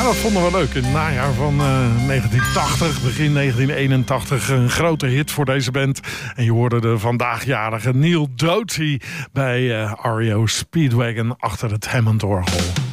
dat vonden we leuk. In het najaar van 1980, begin 1981. Een grote hit voor deze band. En je hoorde de vandaagjjarige Neil Doughty bij REO Speedwagon achter het Hammond-orgel.